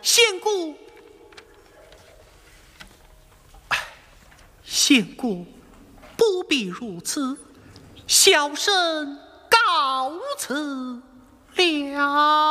仙姑不必如此，小生告辞了。